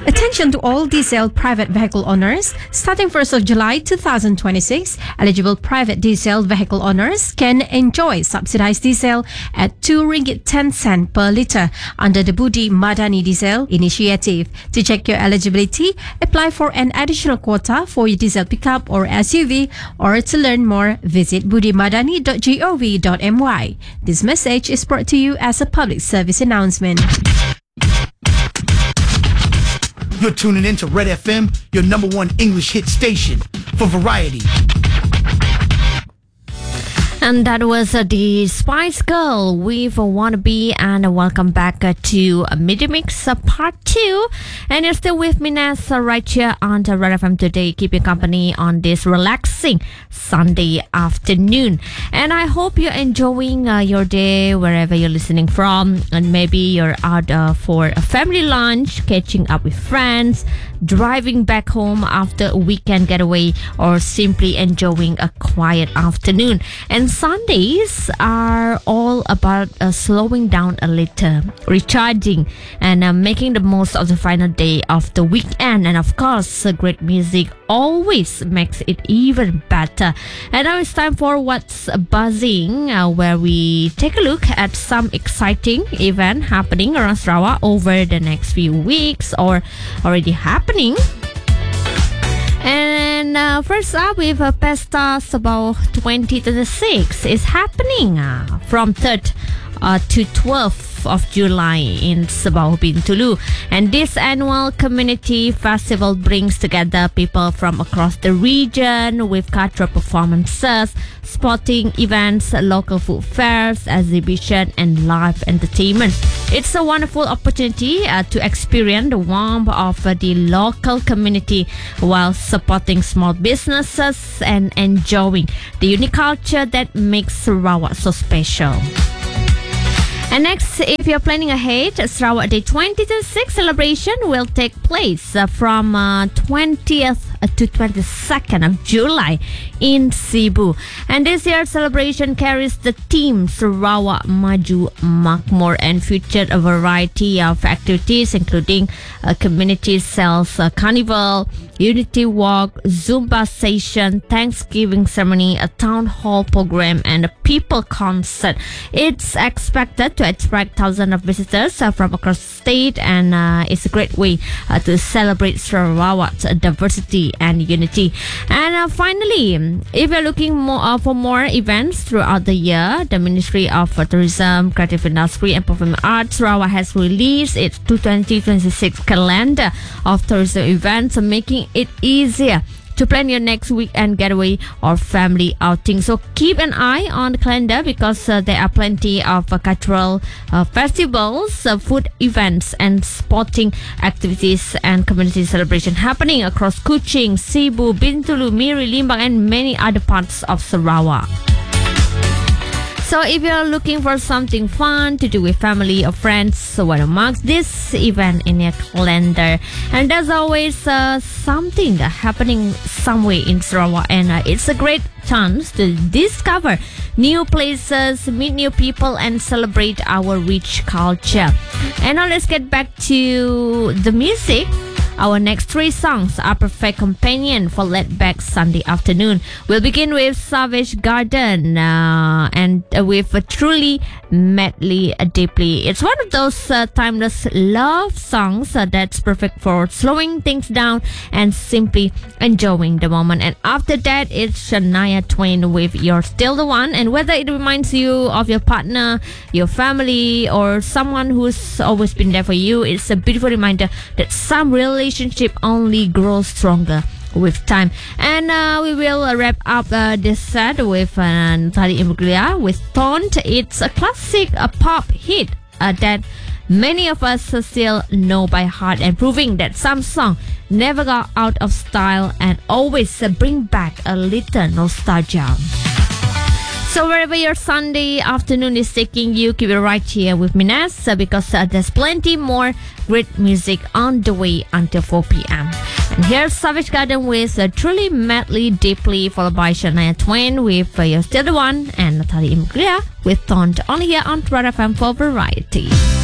Attention to all diesel private vehicle owners. Starting 1st of July 2026, eligible private diesel vehicle owners can enjoy subsidized diesel at 2 ringgit 10 cent per litre under the Budi Madani Diesel Initiative. To check your eligibility, apply for an additional quota for your diesel pickup or SUV, or to learn more, visit budimadani.gov.my. This message is brought to you as a public service announcement. You're tuning in to Red FM, your number one English hit station for variety. And that was the Spice Girl with Wannabe, and welcome back to Midi Mix Part 2. And you're still with me, Ness, right here on the Red FM today. Keep you company on this relaxing Sunday afternoon. And I hope you're enjoying your day wherever you're listening from. And maybe you're out for a family lunch, catching up with friends, driving back home after a weekend getaway, or simply enjoying a quiet afternoon. And Sundays are all about slowing down a little, recharging, and making the most of the final day of the weekend. And of course, great music always makes it even better. And now it's time for What's Buzzing, where we take a look at some exciting event happening around Sarawak over the next few weeks or already happening. And first up, with Pesta Sabau 2026 is happening from 3rd to 12th of July in Sabau Bintulu. And this annual community festival brings together people from across the region with cultural performances, sporting events, local food fairs, exhibition, and live entertainment. It's a wonderful opportunity to experience the warmth of the local community while supporting small businesses and enjoying the unique culture that makes Sarawak so special. And next, if you're planning ahead, Sarawak Day 2026 celebration will take place from 20th to 22nd of July in Cebu. And this year's celebration carries the theme Sarawak Maju Makmur and featured a variety of activities including a community sales carnival, unity walk, Zumba session, Thanksgiving ceremony, a town hall program, and a people concert. It's expected to attract thousands of visitors from across the state, and it's a great way to celebrate Sarawak's diversity and unity. And finally, if you're looking for more events throughout the year, the Ministry of Tourism, Creative Industry and Performing Arts Sarawak has released its 2026 calendar of tourism events, making it easier to plan your next weekend getaway or family outing. So keep an eye on the calendar because there are plenty of cultural festivals, food events, and sporting activities and community celebration happening across Kuching, Cebu, Bintulu, Miri, Limbang, and many other parts of Sarawak. So if you're looking for something fun to do with family or friends, so why not mark this event in your calendar? And there's always something happening somewhere in Sarawak, and it's a great chance to discover new places, meet new people, and celebrate our rich culture. And now let's get back to the music. Our next 3 songs are perfect companion for laid-back Sunday afternoon. We'll begin with Savage Garden and with Truly, Madly, Deeply. It's one of those timeless love songs that's perfect for slowing things down and simply enjoying the moment. And after that, it's Shania Twain with You're Still the One. And whether it reminds you of your partner, your family, or someone who's always been there for you, it's a beautiful reminder that some relationship only grows stronger with time. And we will wrap up this set with Natalie Imbruglia with Taunt. It's a classic pop hit that many of us still know by heart, and proving that some songs never go out of style and always bring back a little nostalgia. So wherever your Sunday afternoon is taking you, keep it right here with me, Ness, because there's plenty more great music on the way until 4 p.m. And here's Savage Garden with Truly, Madly, Deeply, followed by Shania Twain with You're Still the One, and Natalie Imbruglia with Taunt, only here on Red FM for Variety.